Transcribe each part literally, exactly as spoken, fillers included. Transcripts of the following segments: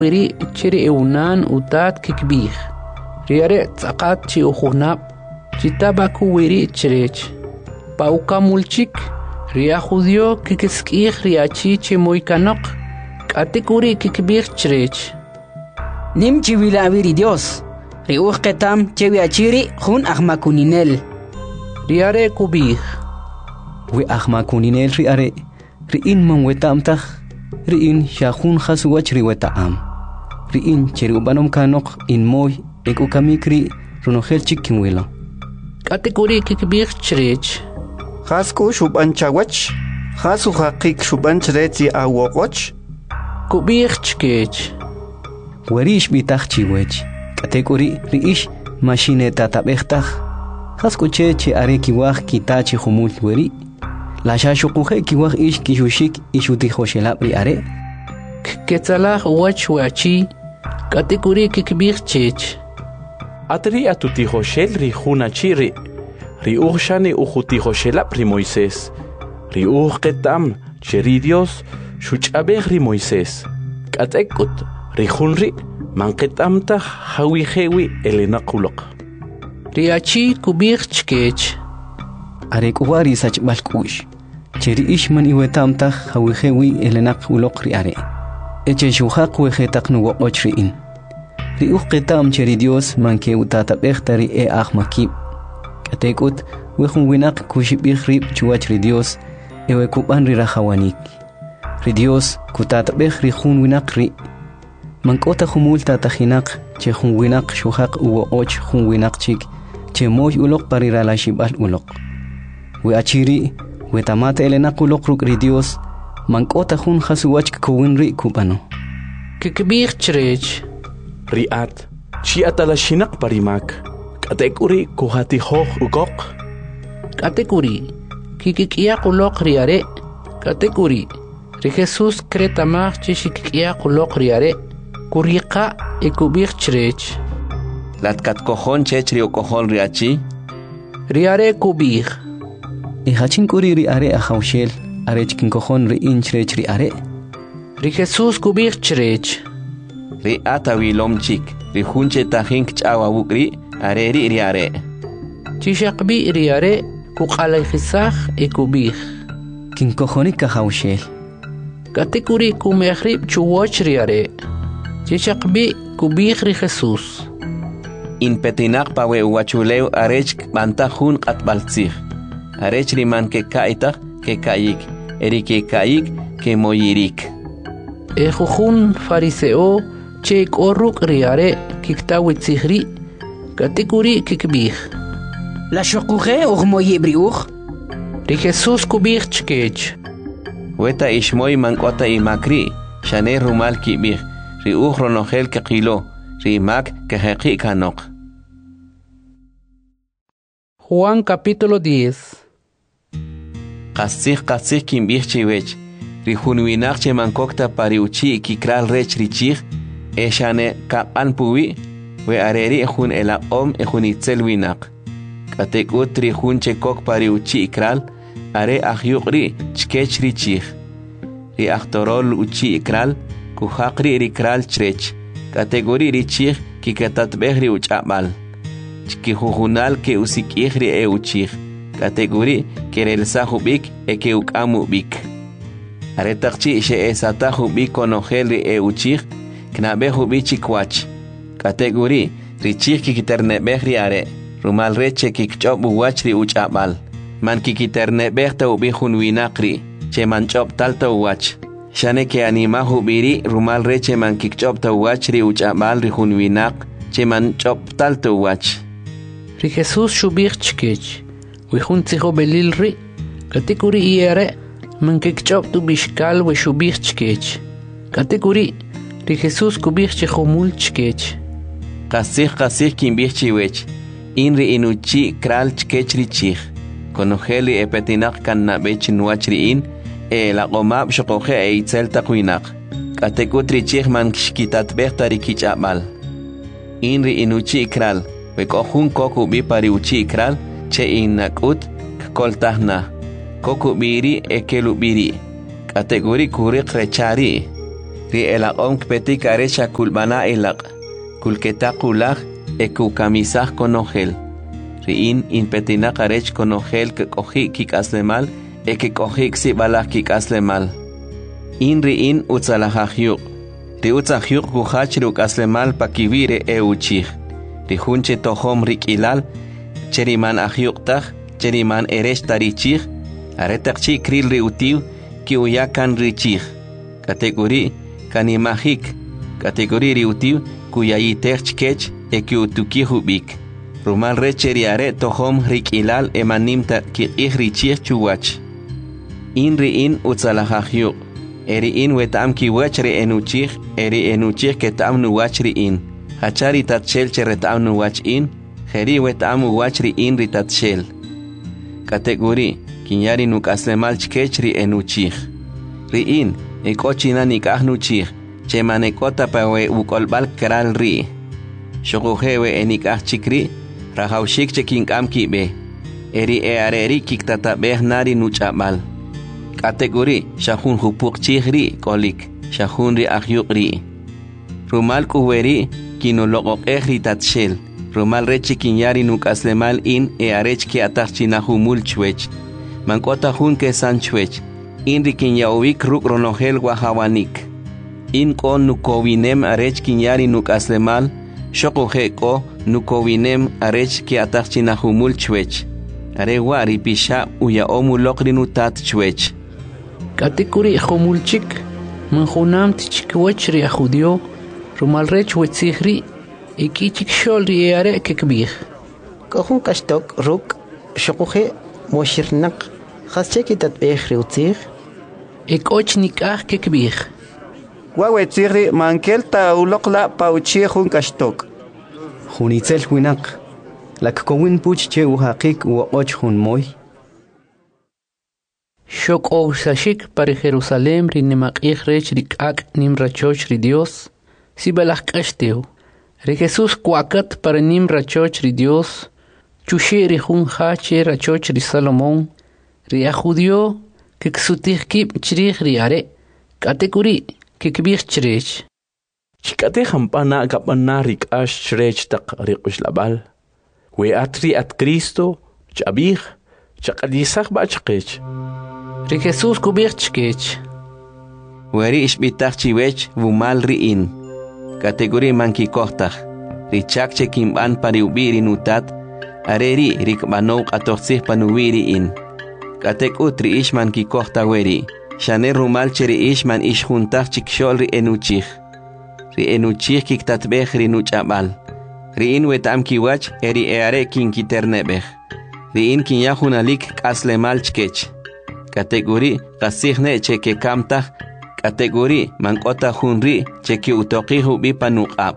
Wiri chiri eunan utat kikbih. Riare tsakat chi uhunap. Chitabaku wiri chirech. Pauka mulchik. Ria judio kikskih riachi chi moikanok. Katikuri kikbih chirech. Nim chiwila wiri Dios. Riuh ketam chewiachiri hun ahmakuninel. Riare kubih. We ahmakuninel riare. Riin man wetam tah. Riin shahun khasuwach riweta am. Riin cheri ubanom kanok in moy ek ukamikri runohel chikin wila. Katikuri kikbih chirech. Khasku shuban chawach. Khasu haqik shuban chireti awokoch. Kubih chkech. Warish bitach chiwech. Katikuri riish machine tatabechtaj. Khasku che che are kiwaj kitachi humul weri. La shashukuhe kiwaj ish kishushik ishuti hoshelab riare. Ketzalah wach wachi. Katikuri kikbih chech. Atri atuti hoshel ri hunachiri. Ri urshani uhuti hoshelab ri Moisés. Ri urketam cheri Dios shuchabeh ri Moisés. Katekut ri hunri manketamta hawi hewi elenakulok. Riachi kubih chkech. Arek uwari sach balkush. Cheri ishman iwetamta hawi hewi elenakulok riare. Eche shuhaq wehetak nuwo ochriin. Ri uketam cheri Dios manke utatabechtari e ahmakib. Katekut wehun winak kushibih rib chuwach ri Dios ewe kuban ri rahawanik. Ri Dios kutatabech ri hun winak ri. Mankota humul tatahinak che hun winak shuhaq uwo och hun winak chik che moy ulok parira la shibal ulok. We achiri we tamate elenak ulok ruk ri Dios mankota hun khasuwach kuwin ri kubano. Kikbih chirech. Riat chi atalashinak parimak. Katekuri kuhati hoh ugok. Katekuri kikikia kulok riare. Katekuri ri Jesus kretamach chishikia kulok riare. Kurika ikubih chirech. Latkat kojon chechri o kojon riachi. Riare kubih. E hachin kuri riare a haushel are chikin kojon ri inchrech riare. Ri Jesus kubih chirech. Ri atawi lomchik. Ri hunche tahink chawa wukri. Are ri riare. Chishakbi riare kukalay khisach ikubih. Kin kojonik ka haushel. Katikuri kumehrib chuwach riare. Chishakbi kubih ri Jesus. In petinak pawe uwachuleu arech bantahun qatbaltzih. Arech riman ke kaitah ke kaik. Eri ke kaik ke moyirik. Ejujun fariseo che korruk riare kiktawitzihri. Katikuri kikbih. La shokuhe og moyebriuch. Ri Jesus kubih chkech. Weta ishmoy mankota imakri. Shane rumal kibih. Ri uch ronohel ke qilo. Ri mak ke heqi kanok. Juan capítulo diez. Qasih qasih kimbih chiwech. Ri hunwinak che mankokta pariuchi kikral rech richih. Eshane kapan puwi. We areri ejun ela om ejun itzel winak. Katek utri jun chekok pariuchi ikral. Are ahyukri chkech richih. Ri aktorol uchi ikral. Kuhakri rikral chrech. Kategori richih kikatatbehri uchabal. Chkihujunal ke usikihri e uchih. Kategori kerelsahubik e ke ukamubik. Aretakchi she esatahubik konoheli e uchih. Knabehubi chikwach. Kategori richih kikiternebeh riare. Rumal reche kikchop uwachri uchabal. Man kikiternebeh ta ubihun winakri. Che manchop talta uwach. Shane ke animahu biri rumal reche man kikchop ta uwachri uchabal rihun winak. Che manchop talta uwach. Ri Jesus shubih chkech. Wihun tziho belil ri. Kategori iere man kikchop tu bishkal we shubih chkech. Kategori ri Jesus kubih chihomul chkech. Qasih qasih kimbih chiwech. Inri inuchi kral chkech richih. Konoheli e petinak kan nabech nuachri in. E la qomab shokohe e itzel taqwinak. Katekut richih man kishkitat behtari kichabal. Inri inuchi kral. Wekohun koku bi pari uchi kral. Che inakut koltahna. Koku biri e kelu biri. Kategori kurik rechari. ri elak om kpetik arecha kulbana elak, kulketakulak ekukamisaj konojel. Riin inpetinak arech konojel kekoji kikaslemal, ekikoji ksibalak kikaslemal. In riin utzalajajiuk. Ri utzajiuk kuhach rukaslemal pakivire euchij. Ri hunche tohom rikilal, cheriman ajiuktaj, cheriman erech tarichij, aretakchi kril riutiu, ki uyakan richij. Kategori kanimajik, kategori riutiu, kuyayitech chkech, ekiutuki hubik. Rumal recheri are tohom rikilal emanimta ki ihrichij chuwach. In riin utzalajajiuk. Eri in wetam ki wachri enuchij, eri enuchij ketam nuwachri in. Hachari tatshel cheretam nuwach in, jeri wetam uwachri in ritatshel. Kategori, kinyari nukaslemal chkechri enuchij. Ri in, ekochina nikah nuchij, chemanekota pawe ukolbal kral ri. Shokujewe enikah chikri, rahaushik chekinkam kibe. Eri eareri kiktatabeh nari nuchabal. Kategori shahun hupuk chihri kolik shahun ri ahyuk ri. Rumal kuweri kinologok ehri tatshel. Rumal rechi kinyari nukaslemal in e arech ki atachchinahumul chwech. Mankota hun ke san chwech. In ri kinyawik ruk ronogel wahawanik. In kon nukowinem arech kinyari nukaslemal. Shokuhe ko nukowinem arech ki atachchinahumul chwech. Are wari pisha uya omulokri nutat chwech. Kategori xomulchik, manjunam tichikwachri ajudio, rumalrech wetzihri, ikichik sholri eare kekbih. Kohun kashtok ruk, shokuhe moshirnak, hascheki tatbehri utzih. Ekochnik ah kekbih. Wawetzihri mankelta ulokla pauchihun kashtok. Junitzel huinak, lak kowin puch che uhakik u och hun moy. Shok ousashik para Jerusalem rinemakich rech rikak nimrachoch ri Dios, si balach kashteu. Ri Jesús kuakat para nimrachoch ri Dios, chushi ri hun hache rachoch ri Salomón, ri ajudio que ksutich kip chrich ri are, kategori que kbich chrech. Chikate hampana kapana rikash chrech tak rikush labal. We atri at Cristo, chabich, chakadisach ba chkech. Ri Jesús kubich chkech. Weri ishbitach chiwech vumal riin. Kategori manki kohtach. Richak chekimban pariubiri nutat. Areri rikbanok atoxih panuwiri in. Katek utri ishman ki kohta weri. Shane rumal cheri ishman ish juntach chikshol ri enuchich. Ri enuchich kiktatbech ri nuchabal. Ri in wetam kiwach eri eare kin kiternebech. Ri in kin yahunalik kaslemal chkech. Kategori kasihne cheke kamtach. Kategori mankota hunri cheki utoqihu bipanuqab.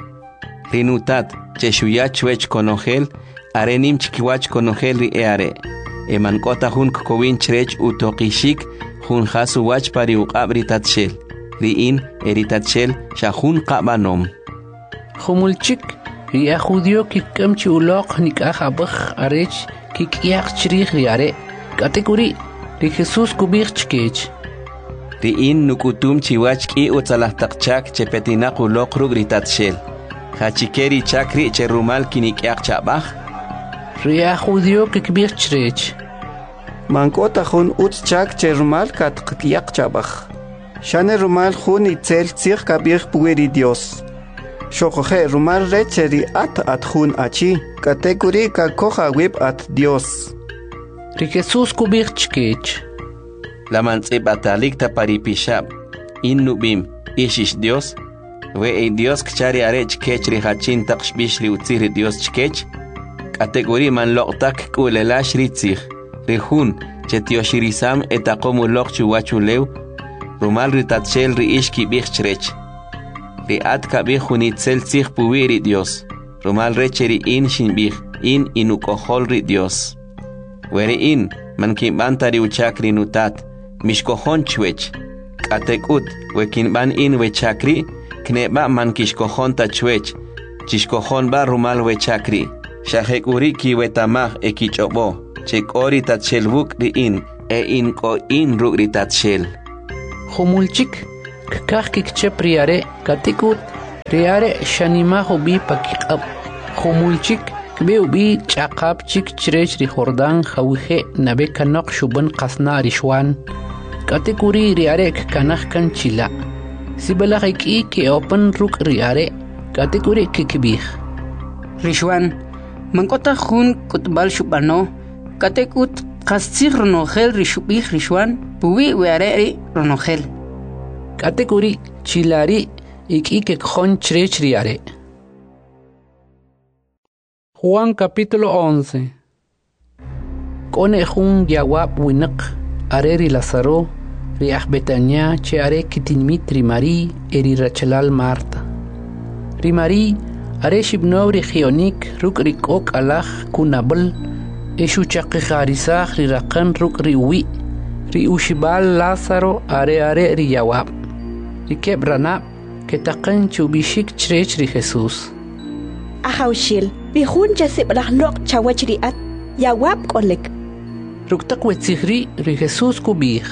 Rinutat cheshuya chwech konogel arenim chikiwach konogel ri eare. E mankota hun kokowin chrech utoqishik hun hasu wach pari uqab ritatshel. Ri in eritatshel shahun qabanom. Xomulchik ri ajudio kikamchi uloq nikah abach arech kikiach chrich ri are. Kategori ri Jesús kubich chkech. Ri in nukutum chiwach ki utzalahtakchak chepetinaq uloq rug ritatshel. Hachikeri chakri cherumal kinikiaq chabach. Ri ajudio kikbich chrech. Mankota hun utchak cherumal katqiyak chabach. Shane rumal hun itzel tzir kabir pueri Dios. Shokoje rumal recheri at at hun achi. Kategori kakoja wib at Dios. Ri Jesús kubich chkech. La mantzibatalik taparipishab. In nubim ishish Dios. We e Dios kchari arech kech rihachin takshbish li utzir Dios chkech. Kategori man loktak kulelash ritzich. Rihun chetioshirisam etakomu lok chuwachulew. Rumal ritatshel riish kibich chrech. Riat kabich hunitzel tzich puwiri Dios. Rumal recheri in shinbich. In inukohol ri Dios. Weri in man kimbantari uchakri nutat. Mishkohon chwech. Katekut wekinban in wechakri. Kneba man kishkohon ta chwech. Chishkohon ba rumal wechakri. Shahekuri ki wetamach ekichobo. Chekori tatshel wuk ri in. E in ko in ruk ri tatshel. Xomulchik Kak kikchep riare katikut riare shanimahu bi pakikab khumulchik kbe ubi chaqab chik chirech ri Jordan khawihe nabe kanok shuban qasna rishwan katikuri riare kanakh kan chila sibalakh ki ke open ruk riare katikuri kikbih Rishwan mankota khun kutbal shubano katikut qastig ronohel rishubih Rishwan buwi weare ronohel katikuri chilari iki ke khon chirech riare Juan capítulo once. Kone jun yawab winak areri Lazaro riach Betania che are kitinmit rimari eri Rachelal Marta. Rimari are shibno regionik ruk rikok alach kunabel eshu chaqikharisach rirakan ruk riwi ri ushibal Lazaro are are ri yawab. Rikeb ranab ketaqan chubishik chrech ri Jesus. Ahawshil bihun jasib rahnok chawachriat yawab kolek Ruktak wetzihri ri Jesus kubih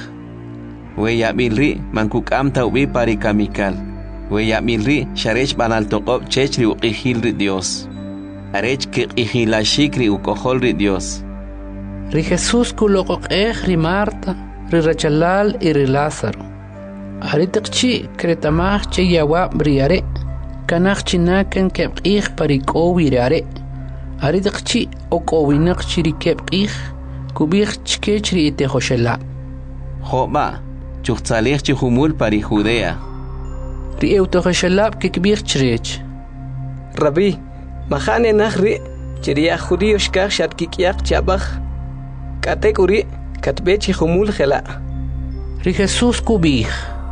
We yabilri mankukam taubi pari kamikal We yabilri sharech banal toqob chechri uqihilri Dios Arech kiqihilashikri ukoholri Dios Ri Jesus kuloqoq ri Marta ri Rachelal y ri Lázaro Aritikchi kretamach che yawab riare Kanach chinakan kebqih parikowi riare Aridikchi okowinak chiri kebqih kubih chkechri ite hoshela Joba chuchtzalech chihumul pari Judea Ri eutohoshelab kikbih chrech Rabbi mahane nahri chiriya judío shkach shatkikyak chabach katekuri katbe chihumul khela Ri Jesus kubih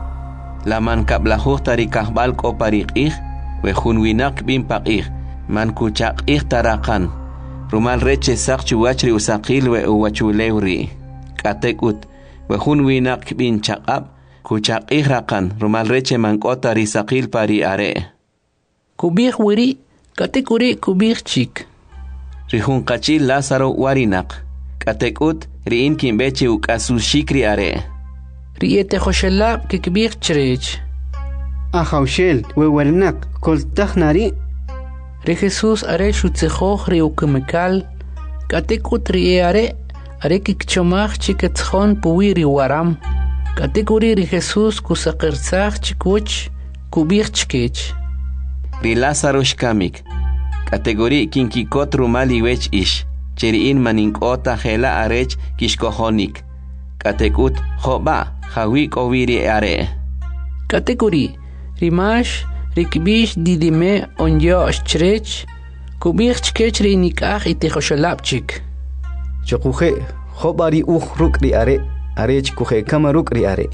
La man kablajuh tarikahbal ko pariqih Wehun winak bin paqih man kuchaq ih tarakan rumal reche sak chuwachri usaqil we uwachulewri katekut wehun winak bin chaqab kuchaq ih rakan rumal reche man kota risaqil pari are kubih wiri katekuri kubih chik rihun qachil Lazaro warinak katekut riin kimbeche ukasushikri are riete khoshelab kikbih chrech Ahawshel wewernak koltach nari Ri Jesus are shutzejoch ri ukemekal katekut ri are are kikchomach chiketchon puwi ri waram katekuri ri Jesus kusaqersach chikuch kubich chkech Ri Lazaro shkamik kategori kinkikot rumali wech ish cheriin maninkota hela arech kishkohonik katekut joba hawik oviri are kategori Rimash rikbish didime onyo chrech kubich chkech ri nikach ite khoshalabchik Chokuje hobari uj ruk ri are arech kuje kama ruk ri are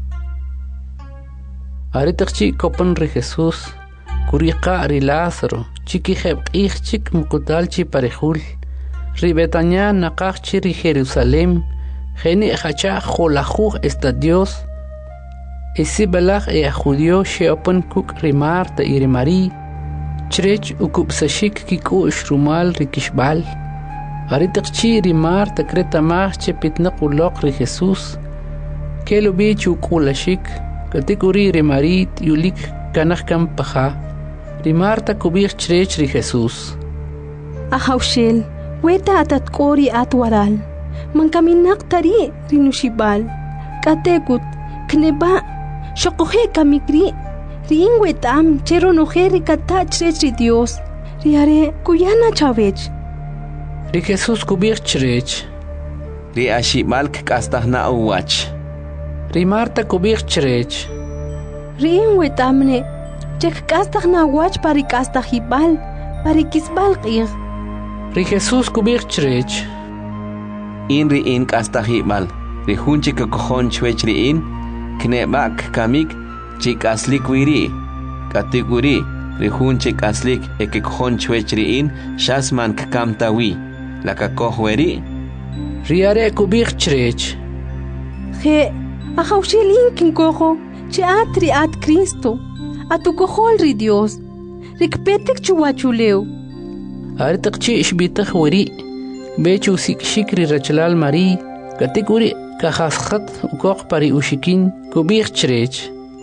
Aritachchi kopan ri Jesus kuriqa ri Lázaro chiki khebqih chik mukutalchi parejul ri Betania naqachchi ri Jerusalem kheni khacha kholajuj estadios Esi balach e judío sheopan kuk ri Marta y ri Mari chrech ukupsashik kiku shrumal ri kishbal Aritakchi ri Marta kretamach che pitnaq uloq ri Jesus kelo bich ukulashik katikuri ri Mari yulik kanach kam paja ri Marta kubir chrech ri Jesus Ahawshil weta atatkori atwaral mankaminak tari rinushibal katekut kneba Shokohe kamikri ringwetam chero nojeri katach ri Dios riare kuyana chavech Ri Jesus kubir chrech Ri ashimalk kastahna uwach Ri Marta kubir chrech ringwetamne chek kastahna wach pari kastahibal pari kisbal qir Ri Jesus kubir chrech In ri in kastahibal Ri hunchik kohon chwech ri in Knebak kamik chik aslik wiri kategori rihun chik aslik ekekjon chwechriin shasman kamtawi laka kohweri riare kubich chrech he ahawshilin kinkojo che atri at Cristo atukojol ri Dios rikpetek chuwachuleu artakchi ishbitah weri bechu sik shikri Rachelal Mari kategori kahasqat ukoq pari ushikin kubich chrech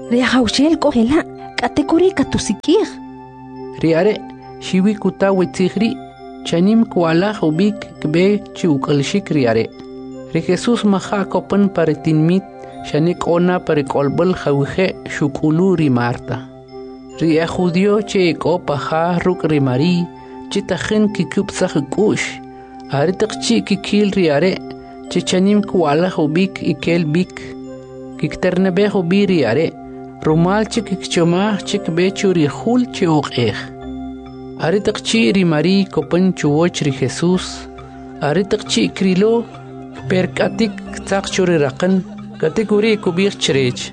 Riahaushel kohela, katekuri katusikir. Riare, shiwi kuta witzigri, chanim kuala hubik kbe chiukalshik riare. Ri Jesús maha kopan paretinmit, shanik ona parekolbel hawije shukulu ri Marta. Ri a judio che ko paha ruk ri Mari, chitajen kikup sahikush. Aritak chi kikil riare, chichanim kuala hubik ikel bik. Kikternebe hubi riare, rumal chik kchoma chik bechuri hul chiok eh. Aritak chi ri Mari kopan chuoch ri Jesús. Aritak chi krilo, per katik tak churi rakan, kategori kubir chirech.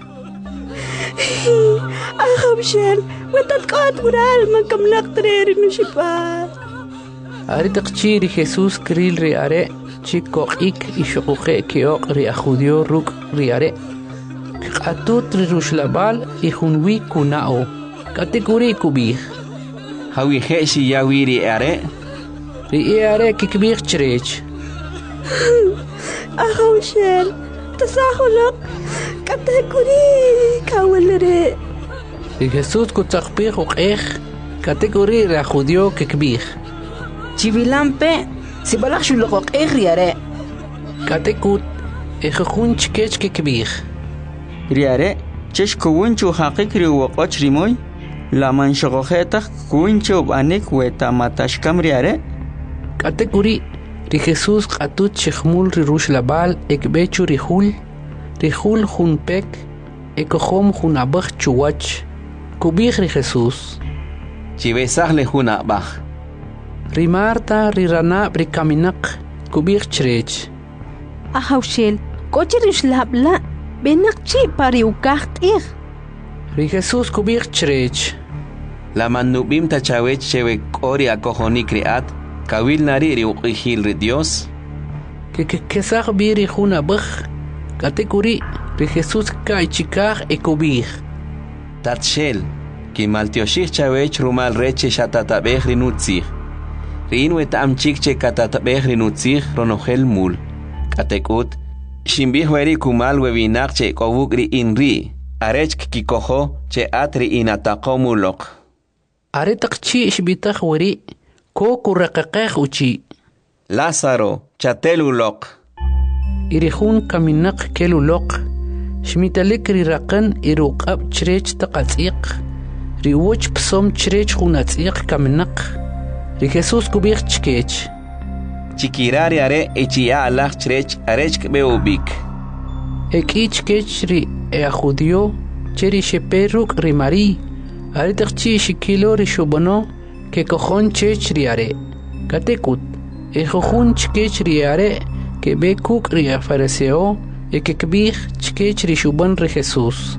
Ahabshel, wetat kat mural magkamnak treri no shipa. Aritak chi ri Jesús kril ri are, chiko ik ishokuche keok ri ajudio ruk ri are. Atut ri rushlabal ihunwi kunao, kategori kubir. Hawi heshi yawi ri are? Ri are kikbir chirech. Ahabshel, tasahulok, kategori kawalere. Ri Jesús kutakbir ukeh, kategori ri ajudio kikbir. Chivilampe, si balak shulok riare. Katekut, ejejun chkech kikbir. Riare, chesh kuwunchu hakikri wokoch rimoy, la manshogojeta kuwunchu banik weta matashkam riare. Kategori, ri Jesús katut chechmul ri rush labal ekbechu ri hul, ri hul hun pek, ekohom hun abach chuwach, kubir ri Jesús. Chibesach le hun abach. Ri Marta ri rana ri kaminak, kubir chirech. Ahaushel, kochi rishlabla, benak chi pari ukacht ir. Ri Jesús kubir chirech. La manubim tachawech chewe kori akohoni kriat, kawil nari ri uqihil ri Dios. Que que que sag biri hun abach, kategori ri Jesús kai chikach ekubir. Tatshel, ki maltioshich chawech rumal reche shatatabech ri nutzich. Rin wet am chikche katatabech ri nutzich ronogel mul. Katekut, shimbih weri kumal webinak che kobuk ri inri, arech kikoho che atri inatako mulok. Aretak chi shbitach weri, ko kurakakech uchi. Lázaro, chatelulok. Irihun kaminak kelulok, shmitalik ri rakan iruqab chirech taqatziq, ri woch psom chirech hunatziq kaminak. Ri Jesús kubir chkech. Chikirari are echia alach chirech arech beubik. Ekich kech ri e judio, cheri sheperuk ri Mari, aritak chi shikilo ri shubono, ke kojon chech ri are. Katekut, e jojun chkech ri are, ke be kuk ri fariseo, e ke kbir chkech ri shubon ri Jesús.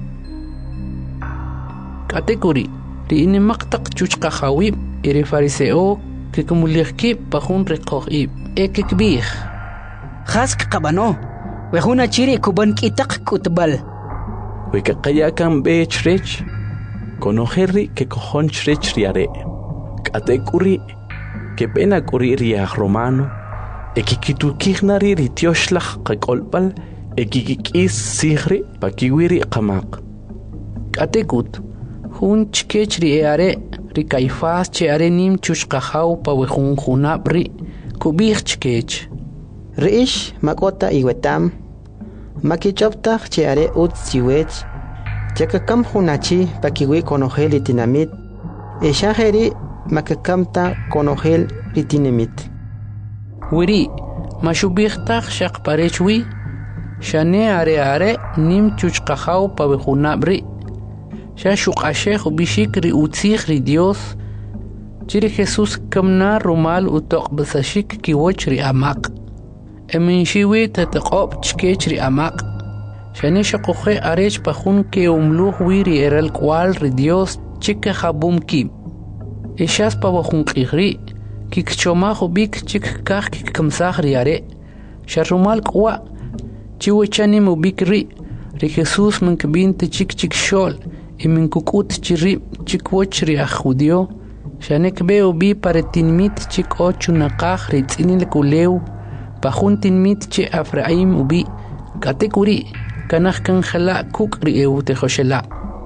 Katekuri, ri inimaktak chuchka hawib, iri fariseo, ke kumulirki pahun ri kohib. Eke kbir. Khask kabano, wehuna chiri kuban kitak kutbal. Weke kaya kan be chrech, konoherri ke kojon chrech riare. Kate kuri, ke pena kuri riach romano, eki kitukirnari ritioslach kakolpal, eki kikis sigri pakiwiri kamak. Kate kut, hun chkech riare, ri kaifas che are nim chushkahau pa wehun hunabri, kubir chkech. Riish makota iwetam, makichoptach che are ut siwech, chakakam hunachi pakiwi konogel itinamit, eshaheri makakamta konogel itinamit. Wiri, mashubirtach shak parechwi, shane are are nim chushkahau pa wehunabri, shashukashech ubishik ri utzich ri Dios, chiri Jesús kamna rumal utok basashik kiwoch ri amak. Emin shiwi tataqob chkech ri amak. Shani shakuche arech pahun ke umluh wiri eral kwal ri Dios chike habum ki. Ishas pa wahun kigri, kikchoma hubik chik kach kikamsach ri are. Sharumal kwa, chiwe chani mubik ri, ri Jesús mankabin te chik chik shol, emin kukut chiri chikwoch ri ajudio, shanek beo bi paretinmit chik ochu nakach ri tzinil kuleu, pahuntinmit che Afraim ubi, katekuri, kanach kanjala kuk ri eu te joshela.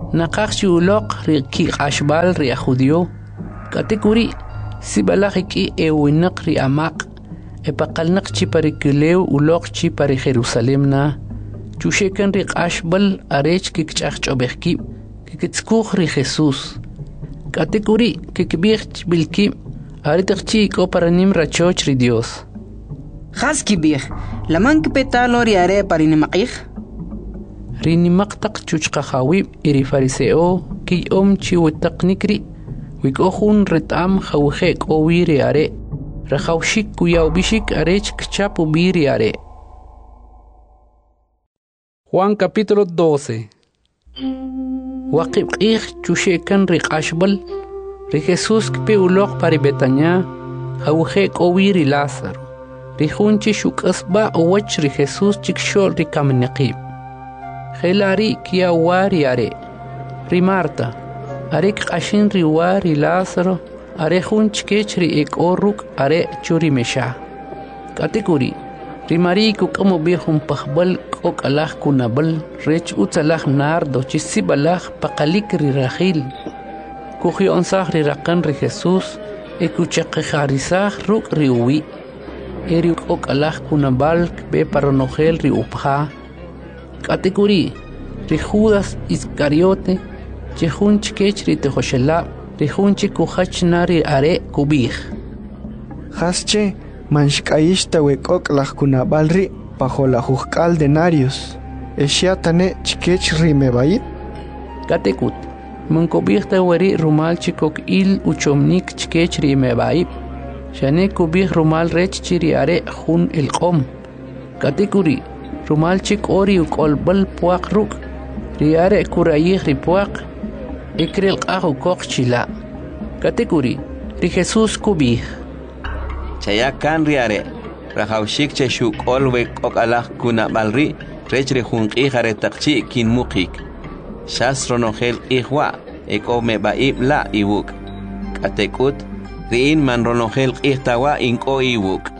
naqaq uloq ri ki ashbal ri judío katekuri si balaqi e winaq ri amaq e paqalnaq chi parikileu uloq chi pari Jerusalem na chushekan ri ashbal arech ki ch'ach'obeki ki kitskukh ri Jesús katekuri ki kibich bilki aritaqchi ko paranim rachoch ri Dios khas kibih laman kipetalo ri are parinimaqih rini maqtaq chuchqa khawib iri fariseo ki om chi wtaqnikri wikohun ritam khawhe ko wiri are rakhawshik kuyaw bishik arech kchapu biri are. Juan capítulo doce. Waqib qih chushekan riq ashbal ri Jesús kpe uloq pari Betania khawhe ko wiri Lázaro ri hunchi shukasba owach ri Jesús chikshol ri kamnaqib Helari kia wari are ri Marta arek qashin ri wari Lázaro are hunch kechri ek oruk are churi mesha kategori ri Mari ku kamo bihum pakhbal ok alah kunabal rech utsalah nardo chisibalah paqalik ri Rahil ku khion sah ri raqan ri Jesús e ku chaqkharisah ruk ri uwi eri ok alah kunabal be paronogel ri upha kategori ri Judas Iscariote che hunch kechri te hoshela ri hunchi ku hachnari are kubih hasche manshkaishta wekok lajkunabalri bajo la juzgal denarios eshiatane chikech rimebaid katekut mankobihta wari rumal chikok il uchomnik chikech rimebaid shane kubih rumal rech chiri are hun el qom katekuri rumal chik ori ukolbal puaq ruk riare kurayih ripuaq ikril qahu kokchila kategori ri Jesús kubih chayakan riare rahawshik che shukol we kokalaj kuna balri rechre junqi hare taqchi kin muqik shasronogel ihwa ekome baib la iwuk katekut riin man ronogel ihtawa inko iwuk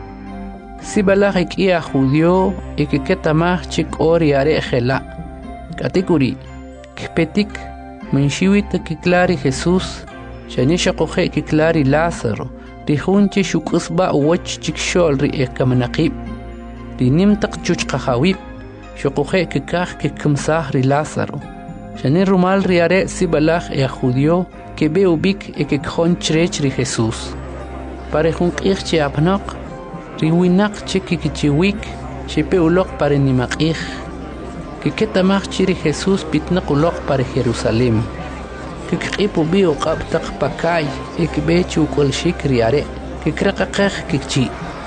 si balajik ia judío y que ketamach chik ori are gela kategori kpetik Menshiwit kiklari Jesús, shanisha qohe kiklari Lázaro, ri hunchi shukusba wach chikshol ri ekamanaqib, ri nimtaq chuchqahawib, shukohe kikah kikmsah ri Lázaro, shani rumal ri are sibalaj e judío, que be ubik e kikhon chrech ri Jesús. Pare hunqih chi apnaq, ri winaq chikikichiwik, shepe ulok pare nimaqih, que ketamach chiri Jesús pitnaq uloq para Jerusalem que qipu bi uqabtaq pakay e que bechu kol shikriare que kraqaqaj kikchi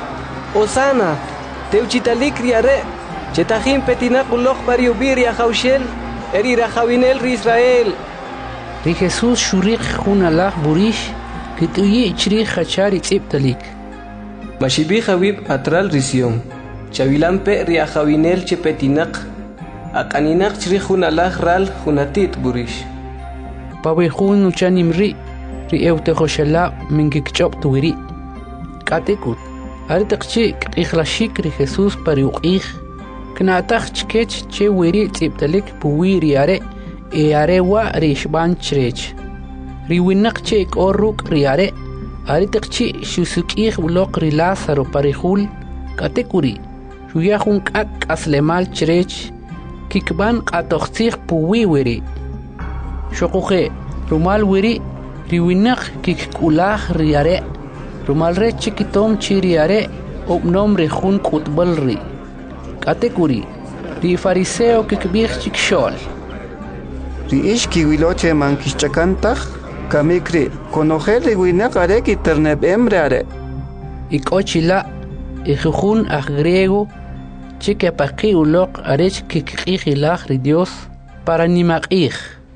Osana teuchitalik riare chetajin petinaq uloq para yubir ya khawshel eri rajawinel ri Israel ri Jesús shuriq hunalaj burish que tuyi chri khachari tsiptalik mashibi khawib atral risión chavilampe ri ajawinel chepetinaq Akaninaq chri hunalaj ral hunatit burish. Pawe hun uchanimri ri eute khoshela mingikchop tuwiri. Katekut aritaqchi qixlashik ri Jesús pari uqih knataq chkech che wiri tsiptalik puwiri are e are wa ri shban chrech. Ri winaq che korruk ri are aritaqchi shusukih uloq ri Lázaro pari hul katekuri shuyahun kak aslemal chrech kikban qatoqsih puwi wiri shoqoxe rumal wiri riwinaq kikkulaj riare rumal re chikitom chiriare obnom re jun qutbal ri katekuri ri fariseo kikbih chikshol ri ishki wiloche mankishchakantaj kamikri konojel riwinaq are kiterneb emre are ikochila ijujun aj griego Chique paqi uloq arech kikqihilaj ri Dios para nimaqih.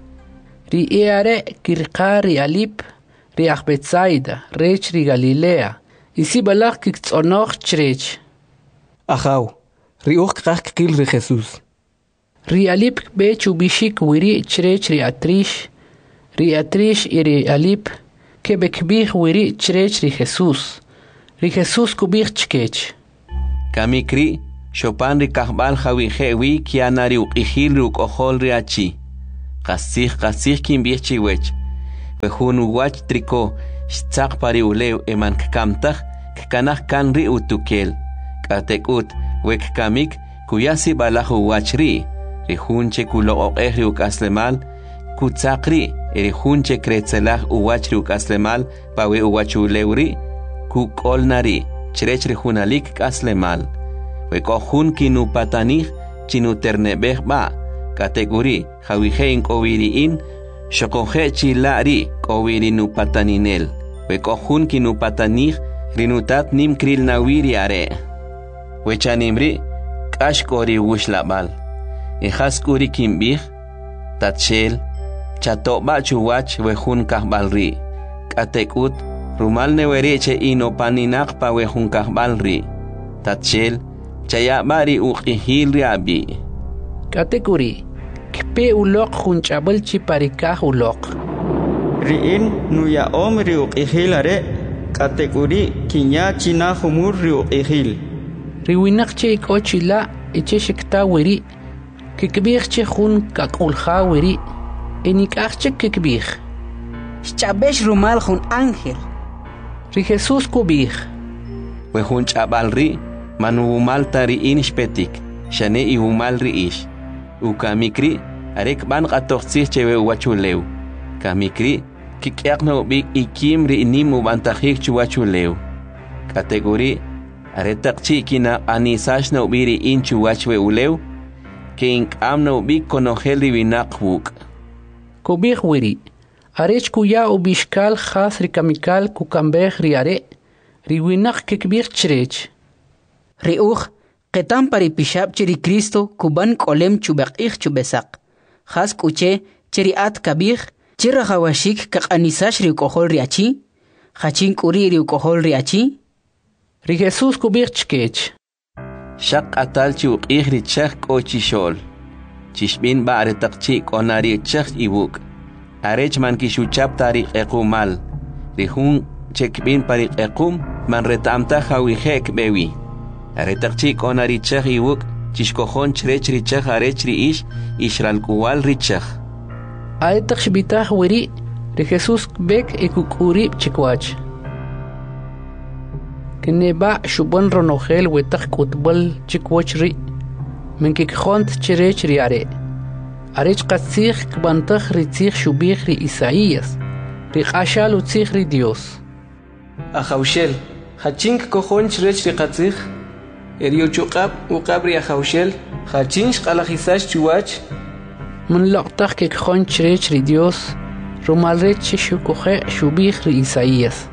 Ri eare kirqari alip ri Betsaida, rech ri Galilea. Isi balaq kiktzonoj chrech. Ajaw, ri uq qaq kil ri Jesús. Ri alip bechu bishik wiri chrech ri atrish. Ri atrish iri alip ke bekbih wiri chrech ri Jesús. Ri Jesús kubih chkech. Kamikri Chopan ri kahbal jawi jewi kianari uqihil ri uqohol ri achi. qasij qasij kimbih chiwech we jun wach triko stzaq pari ulew eman kkamtaj kkanaj kan ri utukel k'atek'ut we kkamik kuyasi balaj uwach ri ri jun che kuloq'oq'ej ri uk'aslemal kutzaq ri ri jun che kretzelaj uwach ri uk'aslemal pawe uwach ulew ri kuk'olna ri chirech ri junalik k'aslemal we k'o jun kinupatanij chinuterneb'ej b'a kategori jawije ink'owiri'in xoqonje chila'ri k'owiri nupataninel we k'o jun kinupatanij rinutat nim kril nawiri are we chanimri k'ax k'ori wuxlab'al ejas k'uri kimb'ij tatxel chato'b'a chuwach we jun kajb'al ri k'atek'ut rumal neweri che inopaninaq pa we jun kajb'al ri tatxel chayab'a ri uq'ijil ri ab'i k'atek'uri kpe uloq jun ch'ab'al chi parikaj uloq ri'in nuya'om ri uq'ijil are k'atek'uri kinya china jumur ri uq'ijil riwinaq che ik'o chila' eche xikta wiri kikb'ij che jun kak'ulja wiri enik'aj che kikb'ij xch'ab'ex rumal jun ángel ri Jesús kub'ij we jun ch'ab'al ri manuwumal ta ri'in xpetik xane iwumal ri'ix ukamikri arek ban q'atojtzij che we uwachulew kamikri kik'yaq nob'ik ikim ri'nim ubantajik chuwachulew k'atek'uri aretaq chi kinaq'anisax nob'i ri'in chuwach we ulew ke ink'am nob'ik konojel riwinaq wuk' kub'ij wiri arech kuya ubixkal jas rikamikal kukambej ri are riwinaq kikb'ij chirech ri'uj qetam pari pixab chiri Cristo kuban k'olem chubaq'ij chubesaq jas k'uche chiri at kab'ij chira jawashik kaq'anisax ri uk'ojol ri achi jachin k'uri ri uk'ojol ri achi ri Jesús kub'ij chkech xaq q'atal chi uq'ij ri chej k'o chixol chixb'in b'a aretaq chi k'ona ri chej iwuk' arech man kixuchab ta ri q'equmal ri jun chekb'in pa ri q'equm man reta'amtaj jawije kb'ewi aretaq chi k'ona ri chej iwuk' chixkojon chirech ri chej arech ri'ix ixralk'uwal ri chej aretaq xb'itaj wiri ri Jesús kb'ek ikuk'urib' chikwach kineb'a xub'on ronojel wetaq k'utb'al chikwoch ri minkikjont chirech ri are arech qatzij kb'antaj ri tzij xub'ij ri Isaías ri q'axal utzij ri Dios ajawxel jachin kkojon chirech ri qatzij eri uchuq'ab uq'ab ri ajawxel jachin xq'alajisax chuwach minloq'taj kikjon chirech ri Dios rumal rech chi xukoje xub'ij ri Isaías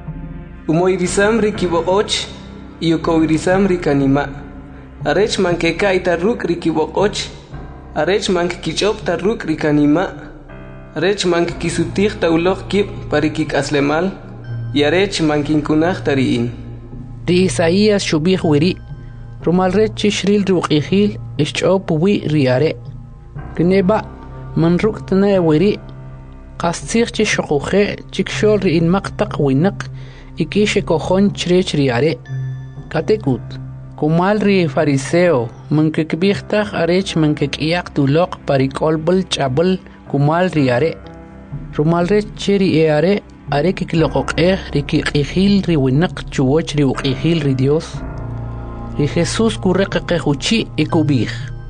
umoirisam ri kiboq'och y ukowirisam ri kanima arech mankeka'y ta ruk' ri kiboq'och arech mankikich'ob' ta ruk' ri kanima arech mankikisutij ta uloq kib' pa ri kik'aslemal y arech mankinkunaj ta ri'in ri Isaías xub'ij wiri rumal rech chi xril ri uq'ijil ixch'ob' puwi ri are kineb'a minruk'tne wiri qas tzij chi xoquje chikxol ri inmaq taq winaq ikix ikojon chirech ri are katek'ut kumal ri fariseo minkikb'ijtaj arech minkik'yaq tuloq pa ri k'olb'al ch'ab'al kumal ri are rumal rech che ri e are are kikloq'oq'ej ri kiq'ijil ri winaq chuwoch ri uq'ijil ri Dios ri Jesús kureqeqej uchi' ikub'ij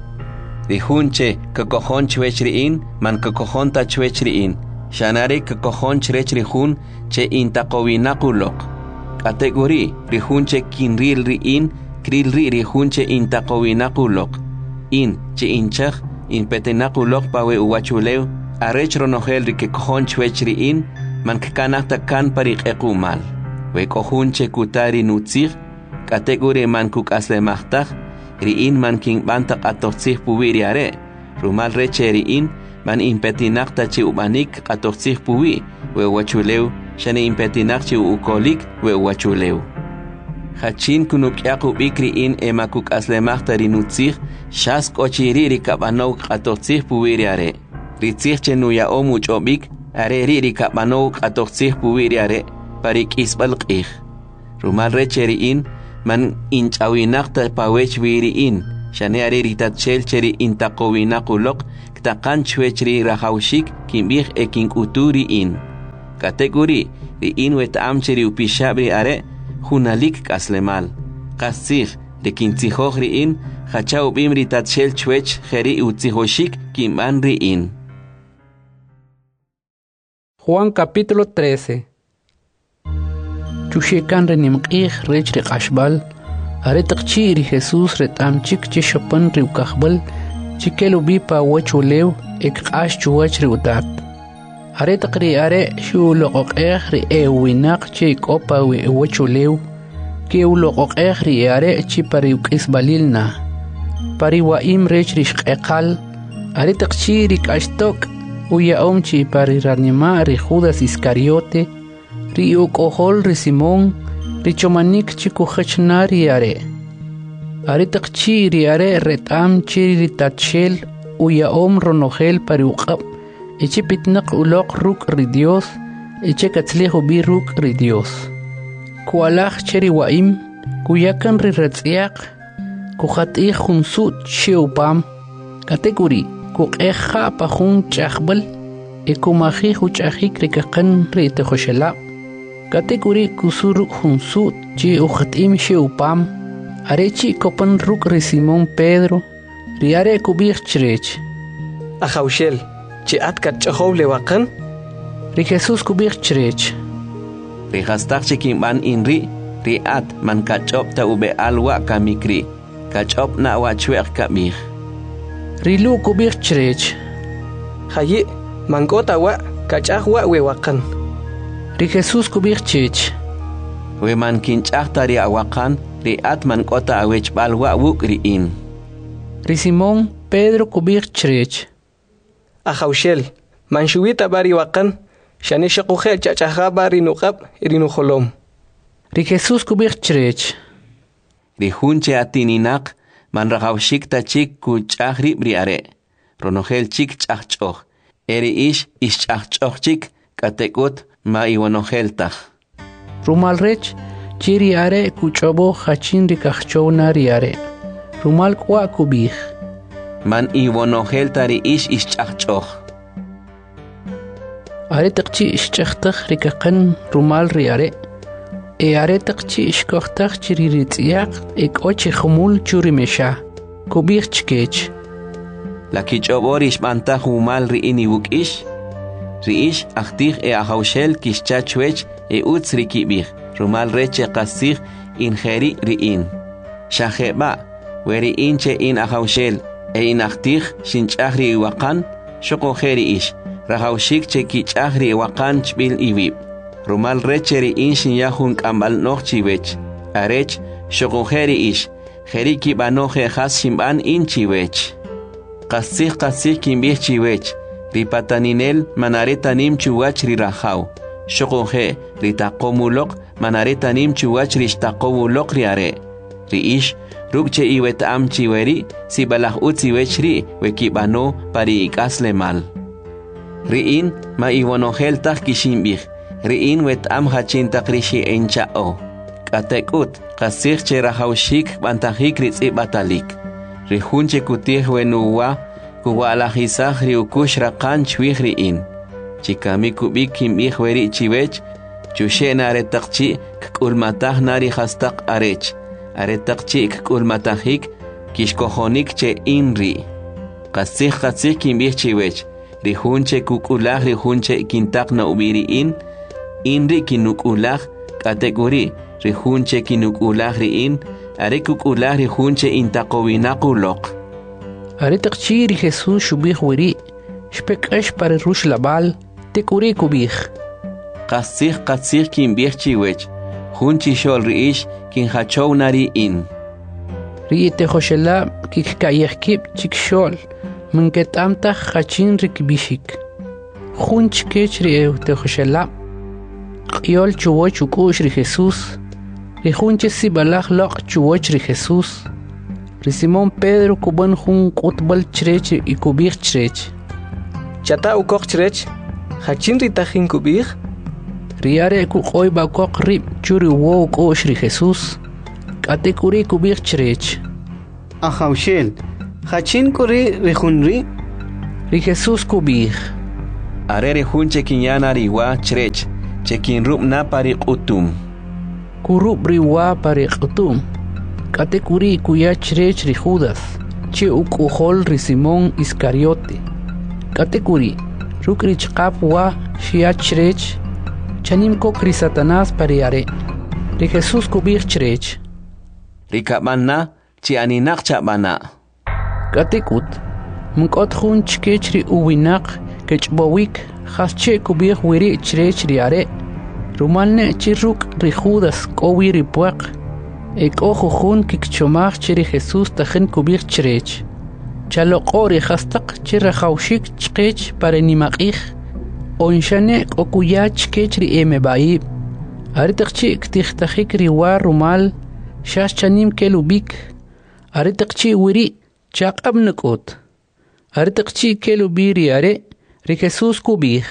ri jun che kikojon chwech ri'in man kikojon ta chwech ri'in xanare kikojon chirech ri jun che intaqowinaq uloq k'atek'uri ri jun che kinril ri'in kril ri ri jun che intaqowinaq uloq in che inchej inpetinaq uloq pa we uwachulew arech ronojel ri kikojon chwech ri'in man kkanaj ta kan pa ri q'equmal we k'o jun che kutari nutzij k'atek'uri man kuk'aslemajtaj ri'in man kinb'an ta q'atojtzij puwi ri are rumal rech che ri'in man impetinaq ta chi ub'anik q'atojtzij puwi we uwachulew xane impetinaq chi ukolik we uwachulew jachin kunuk'yaq ub'ik ri'in ema kuk'aslemaj ta ri nutzij xas k'o chiri ri kab'anow q'atojtzij puwi ri are ri tzij che nuya'om uch'ob'ik are ri ri kab'anow q'atojtzij puwi ri are pa ri k'isb'al q'ij rumal rech che ri'in man inch'awinaq ta pawech wi ri'in shane are ritatchel cheri intaqowinaquloq ktaqan chwechri rahawshik kimbih e kinkuturi in kategori ri in wetam cheri upishabri are hunalik kaslemal qasih de kintzihoj ri in hachau bim ritatchel chwech jeri utzihoshik kimban ri in. Juan capítulo trece. Chushekan renimqih rech ri qashbal are taqchi ri Jesus retam chik chishapan ri ukahbal chikelu bipa wachulew ek qash chuwach ri utat are taqri are shu loqoqeh ri ewinaq chik opa wi wachulew ke uloqoqeh ri are chi pari ukisbalilna pari waim rech ri shqeqal are taqchi ri qashtok uya omchi pari ranima ri Judas Iscariote ri ukohol ri Simón ri chomanik chiku khachnari are are taqchi ri are retam chi ri tatshel uya om ronogel pari uqab eche pitnaq uloq ruk ri Dios eche katzlejo bi ruk ri Dios kualaj cheri waim kuyakan ri ratziaq kuhatih khunsut cheupam kategori kuqeja pa jun chaqbal ekumaji huchajik ri kaqan ri tejoshela kategori kusuru hunsut chi ujatim cheupam arechi kopan ruk ri Simón Pedro ri are kubih chrech Ajaushel chi atkat chahow le waqan ri Jesus kubih chrech ri hastaq chikimban inri ri at man kachop ta ube alwa kamikri kachop na wa chweq kabih ri lu kubih chrech hayi mangota wa kachah wa we waqan ri Jesus kubih chech we man kinchaq ta ri awaqan ri at man kota awech balwa wuk ri in ri Simón Pedro kubih chrech Ajaushel man shuwita bari waqan shani shaqujel chachaha bari nuqab irinu kholom ri Jesus kubih chrech ri hunche atininaq man raqawshik ta chik kuchahri bri are ronogel chik chachchoh eri ish ish chachchoh chik katekut ma iwanogel tah rumal rech chiri are kuchobo hachin ri kachchowna ri are rumal kwa kubih man iwanogel tari ish ish chachchoh are taqchi ish chachtah ri kaqan rumal ri are e are taqchi ish kohtah chiri ri tsiaq ek ochi khumul churi mesha kubih chkech la kichobor ish banta humal ri ini wuk ish ri ish achtih e Ajaushel kishcha chwech e utz ri kibih rumal reche qasih in kheri ri in shaheba weri inche in Ajaushel e in achtih shinchahri waqan shoko kheri ish rahawshik che kichahri waqan chbil iwib rumal reche ri in shinyahun kambal noch chiwech arech shoko kheri ish kheri kibanoje khas shimban in chiwech qasih qasih kimbih chiwech ri pataninel manaretanim chuwach ri rahaw shoqoje ri taqomuloq manaretanim chuwach ri taqowuloq ri are ri ish rukche iwet am chiweri si balah utziwech ri wekibano pari ikasle mal ri in ma iwonogel taq kishimbih ri in wet am hachin taqrishi enchao katekut qasih che rahawshik bantahik ri tsibatalik ri hunche kutih wenuwa kuwalajisaj ri ukush raqan chwih ri in chikami kubik kimbih weri chiwech chushena are taqchi kkulmataj nari hastaq arech are taqchi kkulmatajik kishkojonik che inri qasih qasih kimbih chiwech ri hunche kukulaj ri hunche kintaq na ubiri in inri kinukulaj kategori ri hunche kinukulaj ri in are kukulaj ri hunche intaqowinaquloq are taqchi ri Jesus shubih weri shpekash par rush labal tekuri kubih qasih qasih kimbih chiwech hunchi shol ri ish kin hachow nari in ri tejoshela kikkayekib chikshol من كتامتا خاتشين ركبيشيك خونش كيشري تخشلا قيول چووچ وكوش ري خيسوس ري خونش سي بلاخ لق چووچ ري خيسوس ري سيمون بيدرو كوبان خون قطبل چريچ يكوبيخ چريچ چتا وكوخ چريچ خاتشين ري تخين كوبيخ رياري كو قوي با كوق ريب چوري وو كوش ري خيسوس كاتي كوري كوبيخ چريچ Ajaushel, hachin kuri rihunri? Ri Jesús kubij. Are rihun chekinyana riwa chrech, chekin rup na pari utum. Kurup riwa pari utum. Kate kuri kuya chrech ri Judas, che ukujol ri Simón Iscariote. Kate kuri, rukri chqap wa shia chrech, chanim kokri Satanás pariare. Ri Jesús kubij chrech. Ri kapana, chi aninak chabana. Kate kut, mkot jun chkech ri uwinak, kechbowik, hasche kubij wiri chrech ri are. Rumalne chiruk ri Judas kowi ri puak. Ek ojo jun kikchomach chiri Jesús tajen kubij chrech. Chaloqo ri hastak chira jaushik chkech pare nimakij. Onshane okuya chkech ri emebaib. Aritakchi ktijtajik ri war rumal, shash chanim kelubik. Aritakchi wiri chaqab nukot. Aritakchi kelubiri are ri Jesús kubij.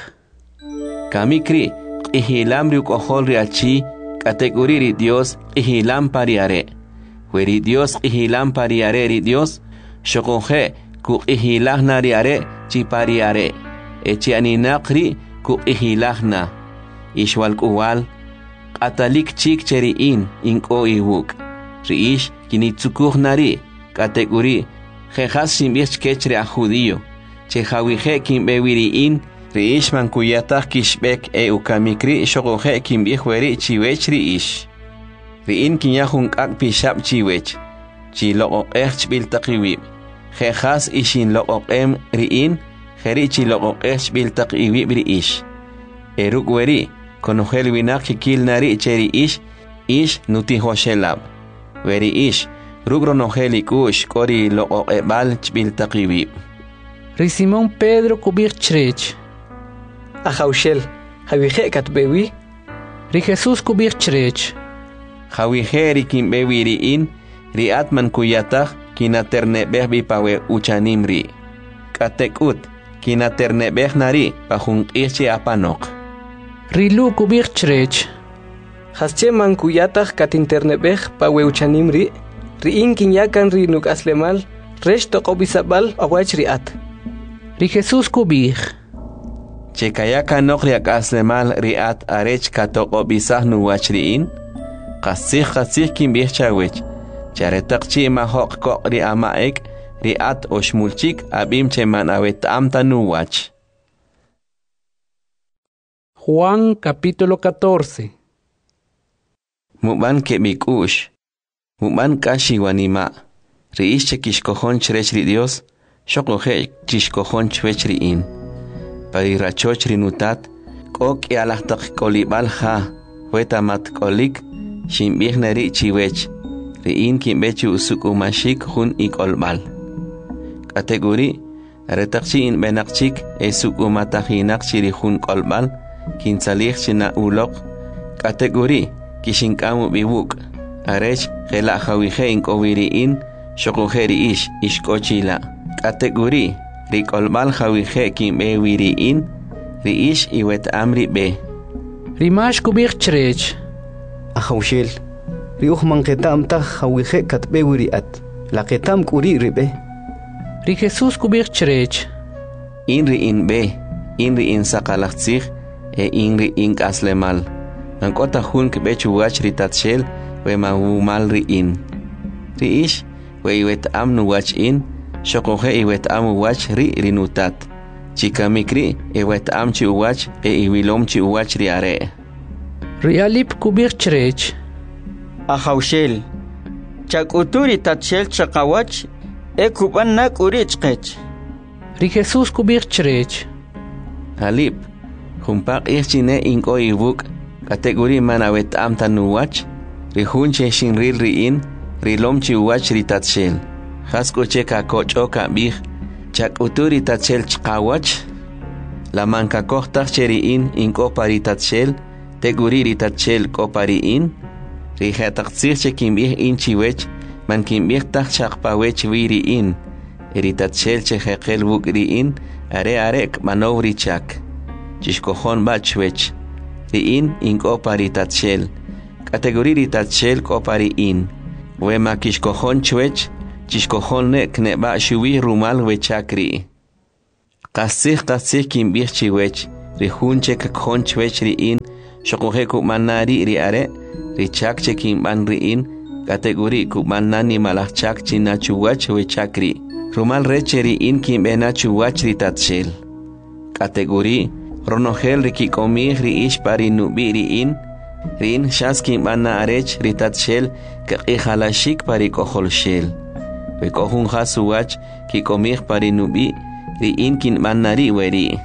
Kamikri, ihilam ri ukohol ri achi, kategori ri Dios ihilam pariare. Weri Dios ihilam pariare ri Dios, shokonje ku ihilahna ri are chi pariare. Echi aninakri ku ihilahna. Ishwal kuwal, atalik chik cheri in inko iwuk. Riish kinitsukuh nari, kategori, jejas simbich kechre a judío. Che jawije kimbewiri in, riish man kuyatah kishbek e ukamikri shokoje kimbihweri chiwech riish. Riin kinyahun kak pishab chiwech. Chi loqok eh chbil takiwib. Jejas ishin loqok em riin, jeri chi loqok eh chbil takiwib riish. Eruk weri, konojel winak kikil nari cheri ish, ish nutiho shelab. Weri ish, rugro nojeli kush kori loqok ebal chbil takiwib. Ri Simón Pedro kubij chrech. Ajaushel, jawije katbewi. Ri Jesús kubij chrech. Jawije ri kimbewi riin, ri atman kuyatah kinaternebeh bipawe uchanimri. Katekut, kinaternebeh nari pahung ichi apanok. Rilu kubij chrech. Hasche man kuyatah katinternebeh pawe uchanimri, riin kinyakan ri nuk aslemal, resh tokobisabal awach riat. Ri Jesús kubij. Chekayaka nokriak aslemal riat arech katokobisah nuwach riin, qasih qasih kimbih chawech. Charetakchi mahok kok ri amaek, riat oshmulchik abim cheman awet amta nuwach. Juan capítulo catorce. Muban ke mikush. Muban kashi wanima. Riish chekishkohon chrech ri Dios, shokoje chishkohon chwech ri in. Parirachoch ri nutat, kok yalahtak kolibal ha, wetamat kolik, shimbih nari chiwech. Riin kimbechi usuk umashik hun ikolbal. Kategori, retakchi in benakchik esuk umatahinak chiri hun kolbal, kinsalih china ulok. Kategori, kishinkamu biwuk. Arech, gela hawije in kowiriin, shokojeri ish, ishkochila. Kategori, rikolbal hawije kimbe wiriin, riish iwet amri be. Rimash kubij chrech. Ajaushel, riuh manketam tah hawije katbe wiriat. La ketam kuri ribe. Ri Jesús kubij chrech. Inri in be, inri in sakalachtzig, e inri in kaslemal. Nankota hun kbechu wach ritatshel, we mahumal ri in. Riish, we iwet am nuwach in, shokoje iwet am uwach ri rinutat. Chikamikri, iwet am chi uwach, e iwilom chi uwach ri are. Rialip kubij chrech. Ajaushel, chakuturi tatshel chakawach, e kuban nak urichkech. Ri Jesús kubij chrech. Halip, humpak ichine inko iwuk, kategori manawet am tanuwach, rihun che shinril riin, rilom chi uwach ritatshel. Hasko che kakocho kabih, chak uturi tatshel chkawach, la manka kohtach cheriin inko paritatshel, teguri ritatshel kopariin, rihataktsir che kimbih in chiwech, man kimbih tak chakpawech wiriin, eritatshel che hekel wukriin, are arek manovri chak. Chishkohon bachwech, riin inko paritatshel, kategori ritatshel kopariin. Wema kishkohon chwech, chishkojonne kneba shuwi rumal wechakri. Qasih qasih kimbih chiwech, rihunche kakjon chwech riin, shokuhe kumanari riare, richak che kimban riin, kategori kumanani malachak chinachuwach wechakri. Rumal reche riin kimbena chuwach ritatshel. Kategori ronogel rikikomih riish pari nubi riin, Rin shaskin bana arech ritat shel kaki halashik pari kohol shel. We kohun hasuwach ki komih pari nubi ri inkin banari weri.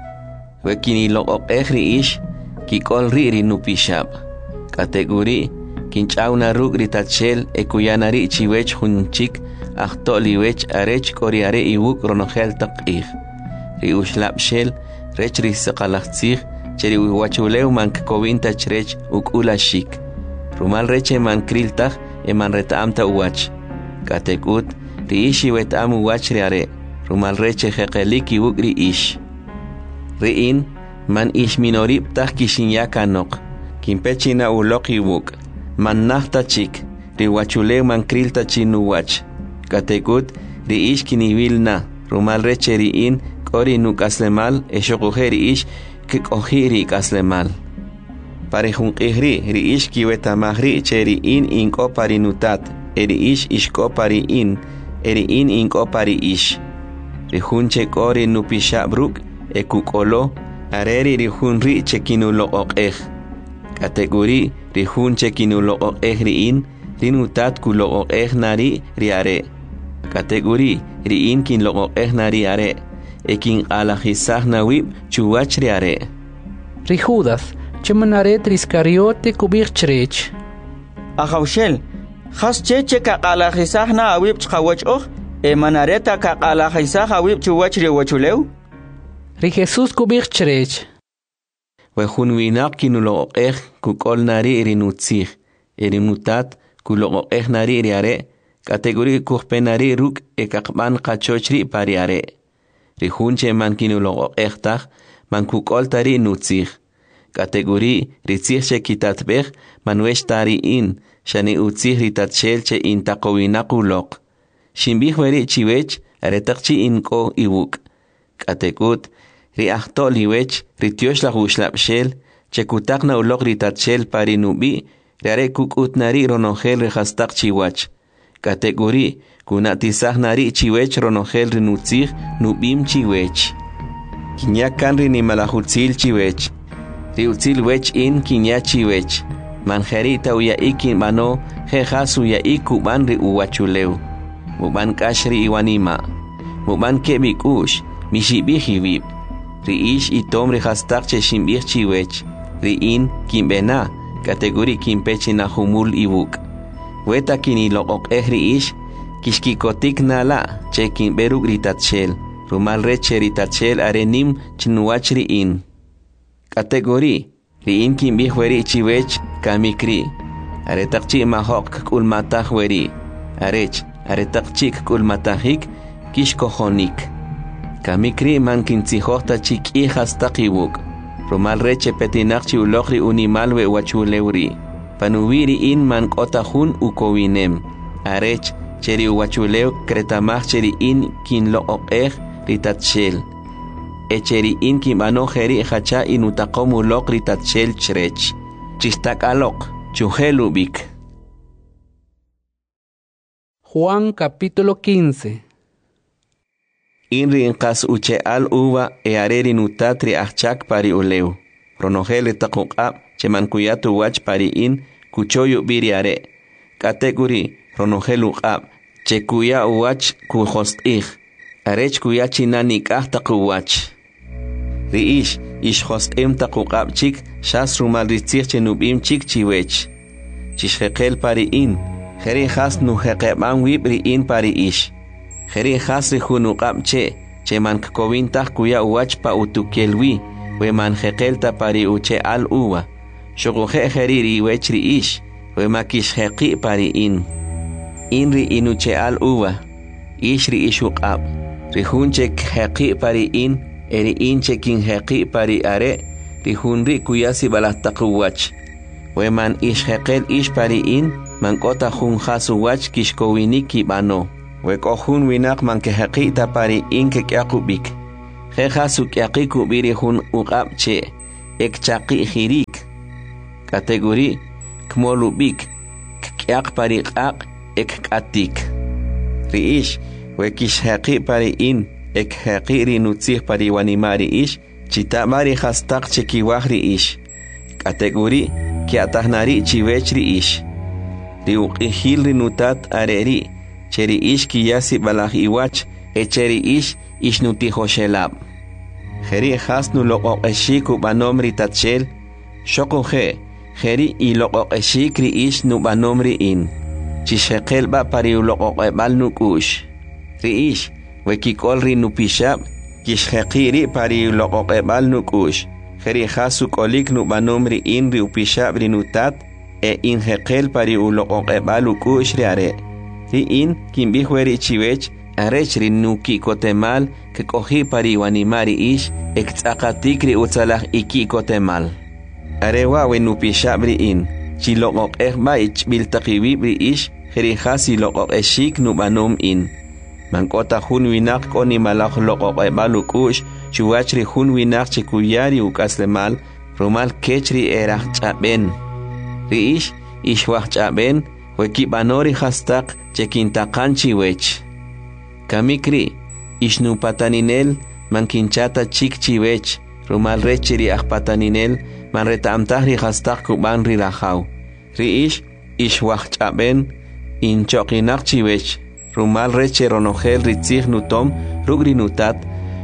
We kini lokok ehri ish ki kol ri ri nupishab. Kategori kin chauna rug ritat shel ekuyanari chiwech hunchik ahto liwech arech koriare iwuk ronogel takih. Ri ushlab shel rech ri sakalachtzih cheri wachuleu man kovinta chrech ukula shik. Rumal reche man kriltach e man retamta uwach. Katekut riishi wetam uwach riare. Rumal reche jekeliki ukri ish. Riin man ish minorib tach kishinyaka nok. Kimpechina uloki wuk. Man nahta chik. Ri wachuleu man krilta chinu wach. Katekut riish kiniwil na. Rumal reche riin kori nuk aslemal e shokujeri ish kik ohiri kaslemal. Pare junqihri riish kiwetamahri cheri in inko parinutat, eri ish ishko pari in, eri in inko pari ish. Rihunche kori nupishabruk, e kukolo, areri rihunri chekinulo okeh. Kategori rihunche kinulo okeh riin, rinutat kulo okeh nari riare. Kategori riin kinlo okeh nari are. Ekin alajisah nawib chuwach riare. Rijudas, chemanaret riscariote kubir chrech. Ahaushel, has cheche ka alajisah na awib chkawach oh, e manareta ka alajisah awib chuwach riwachuleu? Ri Jesus kubir chrech. Wehun winak kinulo okeh kukol nari rinutzih, erinutat kulo okeh nari riare, kategori kuhpenari ruk e kakban kachochri pariare. Rihunche man kinulo echtach, man kukol tari nutzich. Kategori ritzich kitatbech, man wesh tari in, shani utzich ritatshel che in takowinakulok. Shimbich weri chiwech, aretakchi inko iwuk. Kategut, riachto liwech, rityosh la huslapshel, che kutak na ulok ritatshel pari nubi, riare kukut nari ronogel rehastak chiwach. Kategori kunatisah nari chiwech ronogel rinutzich nubim chiwech. Kinyakan rini malahutzil chiwech. Riutzil wech in kinya chiwech. Manjerita uya ikin mano jejas uya ikuban ri uwachuleu. Muban kashri iwanima. Muban kebik ush mishibih iwib. Ri ish itom rihastak che shimbih chiwech. Ri in kimbena kategori kimpechi na humul iwuk. Weta kini lo okehri ish, kishkikotik nala, chekin beruk ritatshel, rumal reche ritatshel arenim chinuachri in. Kategori, riin kin bihweri chiwech kamikri, aretakchi mahok kulmatah weri, arech, aretakchi kulmatahik, kishkohonik. Kamikri man kintzihota chik ihas takiwuk, rumal reche petinakchi ulokri unimalwe wachuleuri. Panuwiri in man kotahun ukowinem. Arech cheri uwachuleu kretamach cheri in kin lo okeh ritatshel. E cheri in kin manojeri hacha inutakomu lok ritatshel chrech. Chistak alok, chuhelubik. Juan capítulo quince. Inri inkas uche al uva e areri nutatri achak pari uleu. Ronogel takukab cheman kuyatu wach pari in kuchoyu biriare. Kategori ronogelu qab che kuya wach kuhostih. Arech kuya chinani kahta kuwach. Riish ish hostem takukab chik shas rumal ritzich chenubim chik chiwech. Chishhekel pari in. Jeri has nu hekeban wib ri in pari ish. Jeri has rihunukab che cheman kovintah kuya wach pa utukelwi. We man jekelta pari uche al uwa. Shokuhe heriri wechri ish. We makish heki pari in. Inri inuche al uwa. Ishri ishukab. Rihunche heki pari in. Eri inche kin heki pari are. Rihunri kuyasi balahtakuwach. We man ish hekel ish pari in. Man kota hun hasu wach kishkowiniki bano. Wekohun winak man ke haqita pari in ke kyakubik. Jeja su kyakikubiri hun uqapche ek chaqi hirik. Kategori kmolubik kyak pari qaq ek katik. Riish wekish haqi pari in ek haqiri nutzih pari wanimari ish chitamari hastak chekiwahri ish. Kategori kiatahnari chivechri ish. Riuqihil rinutat areri cheri ish kiyasi balah iwach echeri ish ish nutihoshelab. Jeri hasnu loqoq eshiku banomri tatshel shokuhe jeri i loqoq eshikri ish nu banomri in chishekel ba pari loqoq ebal nukush ri ish wekikol ri nupishab kishhekiri pari loqoq ebal nukush jeri hasu kolik nu banomri in ri upishab ri nutat e in hekel pari loqoq ebal ukush ri are ri in kimbihweri chivech arech ri nuki kotemal que cogí pari wanimari ish exakatikri utsalah iki kotemal arewa wenupishabri in chiloqoq ehma ich biltaqibibri ish jerihasi loqoq eshik nubanom in mankota hun winak koni malaq loqoq ebalukush chuachri hun winak chikuyari ukaslemal romal kechri erah chaben ri ish ishwah chaben wekibanori hastak chekintaqanchi wech kamikri ishnu pataninel mankinchata chikchiwech rumal rechiri akpataninel man retamtahri hastak kuban rilahaw ri ish ishwach chaben inchoqinak chiwech rumal reche ronogel ritzig nutom rugri nutat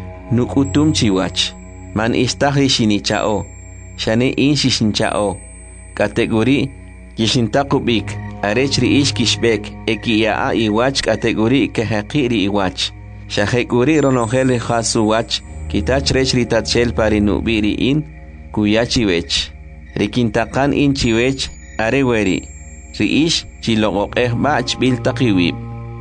nukutum chiwach man istahri shinichao shane in shishinchao kategori kishintakubik arechri ish kishbek ekiyaa iwach kategori kehaqiri iwach shahekuri ronogel khasu wach kitach rech ritatchel pari nubiri in kuyachi wech rikintakan in chiwech areweri riish chiloqoq eh bach bil taqiwib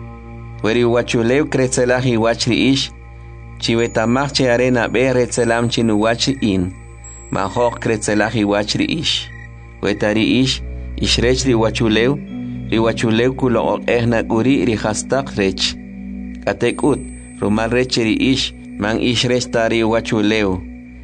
weri wachulew kretzelahi wach riish chiwetamach che arena be retzelam chinu wach in mahok kretzelahi wach riish wetari ish ishrech ri wachulew ri wachulew kuloqoq eh naguri ri hastak rech katekut rumal recheri ish man ishrech tari wachulew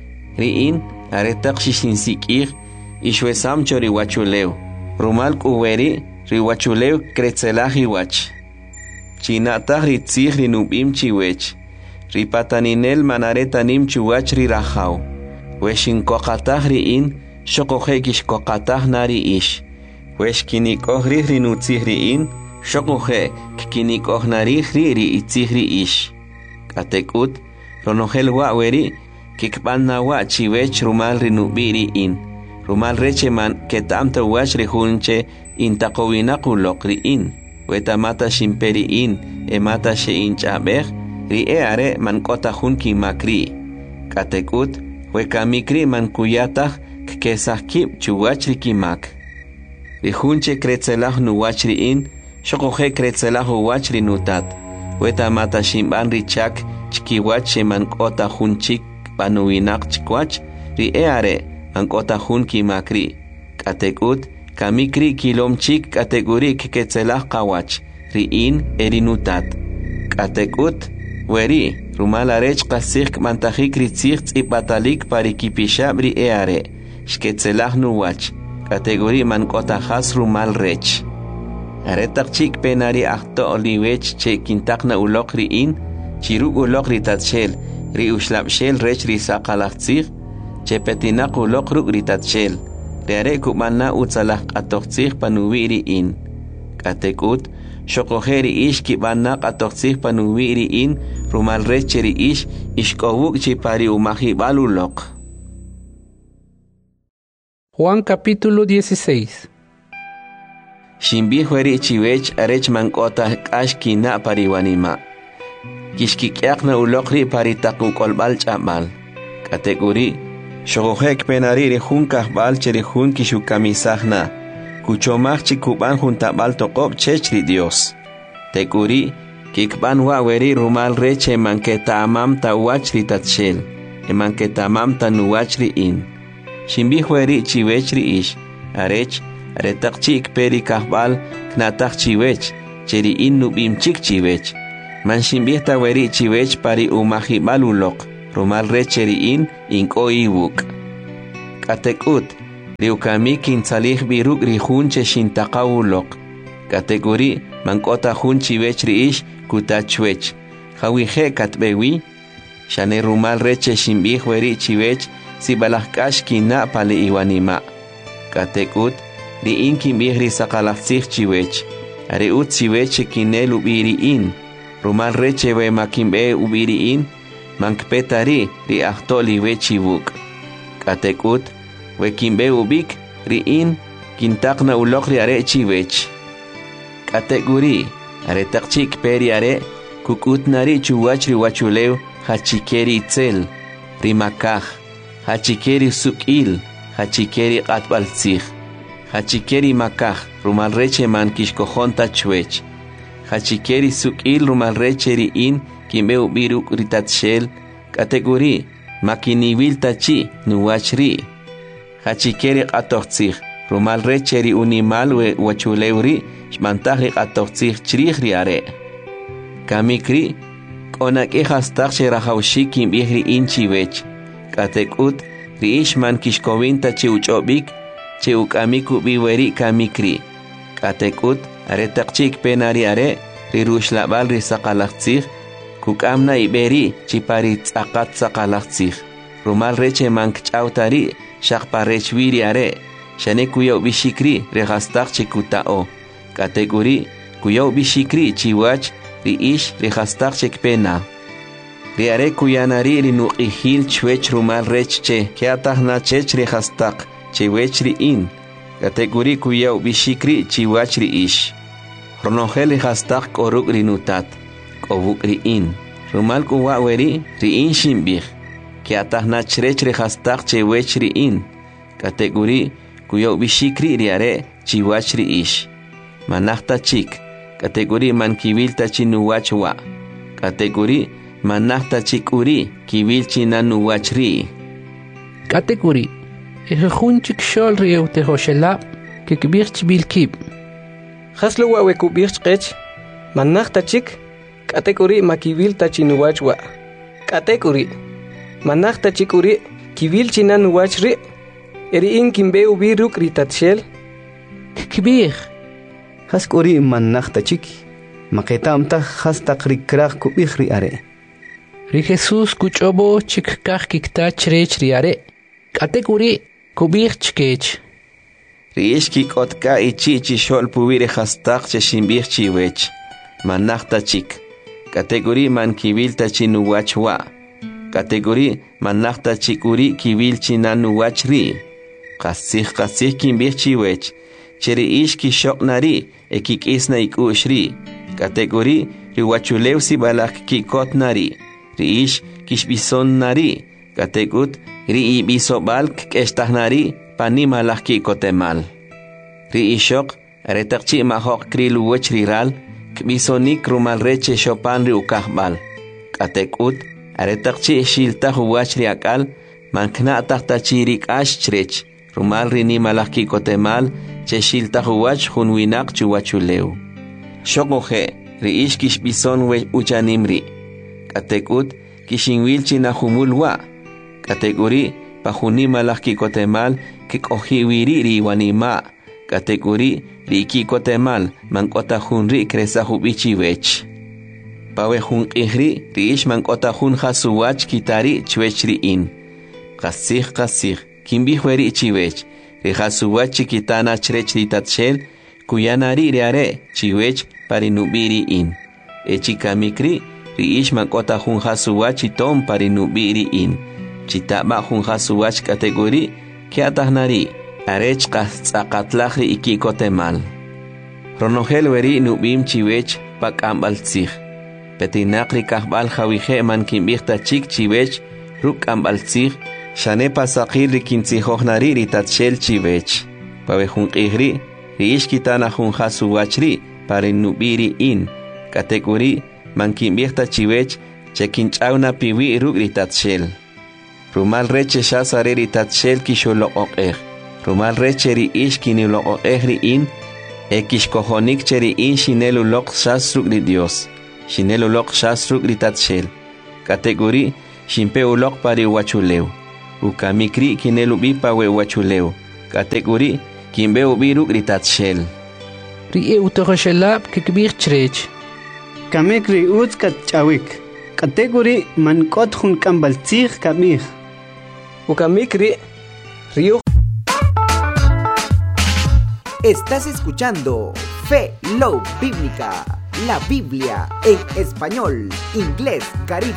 ri in aretak shishinsikir ishwesam chori wachulew rumal kuweri ri wachulew kretzelahi wach chinatah ri tzig ri nubim chiwech ri pataninel manaretanim chuwach ri rahaw weshinkoqatah ri in shokohe kishkoqatah nari ish weshkinikoh ri ri nutzig ri in shokohe kkinikoh nari ri ri itzig ri ish katekut ronogel waweri kikbanna wa chiwech rumal rinubiri in rumal recheman ketamta wach rihunche intaqowinaquloq ri in wetamata shimperi in emata she inchabej ri e are man kota hun kimakri katekut wekamikri man kuyataj kkesajkib chuwach ri kimak rihunche kretzelah nuwach ri in shokoje kretzelah uwach ri nutat wetamata shimban ri chak chkiwach sheman kota hun chik panuwinak chikwach ri e are mankota hun kimakri katekut kamikri kilom chik kategori keketzelah qawach ri in erinutat katekut weri rumal arech qasik mantajik ritzig tzipatalik parikipishab ri e are shketzelah nuwach kategori mankota has rumal rech aretak chik penari akto oliwech che kintakna ulok ri in chiruk ulok ri tatshel ri ushlabshel rech ri saqalaqtzig che petinak ulok ruk ri tatshel ri are kumanna utzalah qatoqtzig panuwiri in katekut shokoheri ish kibanna qatoqtzig panuwiri in rumal rech ri ish ishkowuk chi pari umahibal ulok. Juan capítulo dieciséis. Shimbi hueri chiwech arech mankota kashkina pariwanima kishkikyakna ulokri paritaku kolbal chamal kategori shogohek penari ri hun kahbal cheri hun kishukamisahna kuchomach chikuban hun tabal toqob chechri Dios teguri kikban waweri rumal reche manketa amam tawachri tatshel emanketa amam tanuwachri in shimbi hueri chiwechri ish arech aretak chik peri kahbal knatak chiwech cheri in nubim chik chiwech Manshimbiehta weri chiwech pari umahibal ulok. Rumal recheri in inko iwuk. Katekut. Riukami kinsalih biruk rihunche shintaka ulok. Kategori mankota hun chiwech riish kutachwech. Hawihe katbewi. Shane rumal reche shimbih weri chiwech si balahkash kina pale iwanima. Katekut. Ri in kimbih ri sakalaksih chiwech. Are ut chiwech kinel ubiri in. Rumal reche we makimbe ubiri in. Mankpetari ri ahtoli we chibuk. Katekut. We kimbe ubik ri in. Kintakna ulok ri are chiwech. Kategori. Are takchik peri are. Kukut nari chuwach ri wachuleu. Hachikeri itzel. Ri makah. Hachikeri sukil. Hachikeri qatbaltzih. Hachikeri makah. Rumal reche man kishkohonta chwech. Hachikeri sukil rumal reche ri in. Kimbe ubiruk ritatshel. Kategori. Makiniwil tachi nuwachri. Hachikeri qatochtzih. Rumal reche ri unimal we wachuleuri. Shmantahri qatochtzih chrih ri are. Kamikri. Konak ehastach sherahawshi kimbihri in chiwech. Katekut. Ri ishman kishkowinta chi uchobik. Chi ukamiku biweri kamikri. Katekut. Are takchik penari are. Ri rushlabal ri sakalaktzih. Kukamna iberi chipari tsakat sakalaktzih. Rumal reche mankchautari. Shakparech wiri are. Shane kuyo bishikri rehastak chikutao. Kategori. Kuyo bishikri chiwach. Ri ish rehastak chikpena. Ri are kuyanari ri nuqihil chwech rumal rech che. Kiatahna chech rehastak. Chewech ri in. Kategori kuyo bishikri chiwach ri ish. Ronogel rehastak koruk ri nutat. Kobuk ri in. Rumal kuwa weri ri in shimbih. Kiatahna chrech rehastak chewech ri in. Kategori kuyo bishikri ri are chiwach ri ish. Manahta chik. Kategori man kibil tachinuwach wa. Kategori manahta chik uri kibil chinanuwach ri. Kategori ejejun chik shol ri eutehoshelab kikbich chibil kib. Haslo wa wekubich qech. Manahta chik. Kategori makibil tachinuwach wa. Kategori manahta chik uri kibil chinanuwach ri. Eri in kimbe ubiruk ritatshel. Kikbich. Haskuri manakta chiki. Maketamta hastak rikrach kubich are. Ri Jesus kuchobo chikkach kiktach rech riare. Kategori kubich chkech. Ri ishki kotka ichi chishol pubire hastak cheshimbich chiwech. Manakta chik. Kategori man kibil tachinuwach wa. Kategori manakta chikuri kibil chinanuwach ri. Kasih kasih kimbich chiwech. Cheri ishki shok nari ekik isna ikushri. Kategori riwachuleu si balak kikot nari. Ri ish kishbison nari. Kategut ri ibiso balk keshtah nari pani malak kikotemal. Ri ishok retakchi mahok krilu wech riral kbisonik rumal reche shopan ri ukahbal. Kategut retakchi shilta huwach ri akal mankna tahtachirik ash chrech. Rumal rini malak kikotemal cheshilta huwach hunwinak chuwachuleu. Shokoje, ri ish kishbison we uchanimri. Katekut, kishinwil chinahumulwa. Kategori, pahuni malak kikotemal, kikohiwiri ri wanima. Kategori, ri kikotemal, mankota hunri kresa hubichi wech. Pawe hun ihri, ri ish mankota hun hasuwach kitari chwechri in. Kasih kasih, kimbi hueri chiwech. Rihasuwach chikitana chrech ritatshel, kuyanari riare chiwech parinubiri in. Echikamikri, riish makota hun hasuwach itom parinubiri in. Chitaba hun hasuwach kategori, kiatahnari, arech kastzakatlahri ikikotemal. Ronogel weri nubim chiwech pakambaltzih. Petinakri kahbal hawije man kimbihta chik chiwech, ruk ambaltzih, Shane pasakil rikintzihojnari ritatshel chivech. Pavejun ihri, riishkitana jun hasuwachri, parinubiri in. Kategori, mankimbierta chivech, chekinchauna piwi ruk ritatshel. Rumal reche shasare ritatshel kisholo oer. Rumal reche ri ishkinilo oer in, ekishkohonik cheri in shinelu lok shasruk ri Dios. shinel ulok shas ruk ritat shel. Kategori shimpe ulok pari wachuleu. Ukamikri kinel ubi pa we wachuleu. Kategori kimbe ubi ruk ritat shel. Rie utogoshelab kikbir chrech. Kamek ri uts kat chawik. Kategori man kot hun kambal tzig kabir. Ukamik ri rio. Estás escuchando Fe Love Bíblica, la Biblia en español, inglés, caribe.